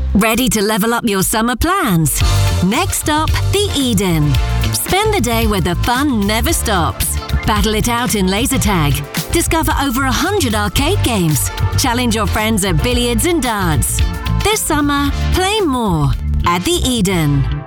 Ready to level up your summer plans? Next stop, the Eden. Spend the day where the fun never stops. Battle it out in laser tag. Discover over 100 arcade games. Challenge your friends at billiards and darts. This summer, play more at the Eden.